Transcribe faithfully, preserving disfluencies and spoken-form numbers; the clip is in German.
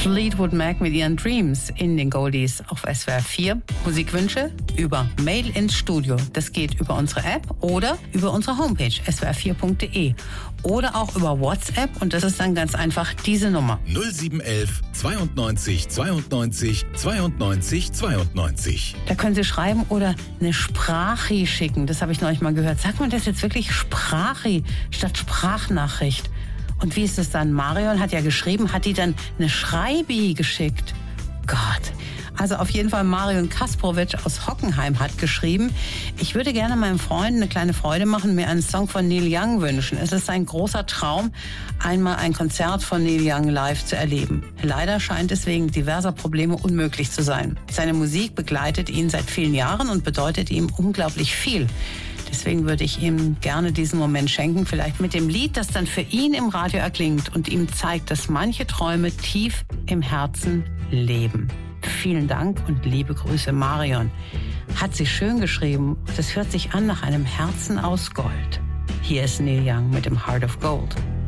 Fleetwood Mac mit ihren Dreams in den Goldies auf S W R vier. Musikwünsche über Mail ins Studio. Das geht über unsere App oder über unsere Homepage s w r vier punkt d e oder auch über WhatsApp und das ist dann ganz einfach diese Nummer. null sieben elf zweiundneunzig zweiundneunzig zweiundneunzig zweiundneunzig. Da können Sie schreiben oder eine Sprachi schicken. Das habe ich neulich mal gehört. Sagt man das jetzt wirklich Sprachi statt Sprachnachricht? Und wie ist es dann? Marion hat ja geschrieben, hat die dann eine Schreibi geschickt? Gott. Also auf jeden Fall Marion Kasprowitsch aus Hockenheim hat geschrieben, ich würde gerne meinem Freund eine kleine Freude machen, mir einen Song von Neil Young wünschen. Es ist ein großer Traum, einmal ein Konzert von Neil Young live zu erleben. Leider scheint es wegen diverser Probleme unmöglich zu sein. Seine Musik begleitet ihn seit vielen Jahren und bedeutet ihm unglaublich viel. Deswegen würde ich ihm gerne diesen Moment schenken, vielleicht mit dem Lied, das dann für ihn im Radio erklingt und ihm zeigt, dass manche Träume tief im Herzen leben. Vielen Dank und liebe Grüße, Marion. Hat sie schön geschrieben. Das hört sich an nach einem Herzen aus Gold. Hier ist Neil Young mit dem Heart of Gold.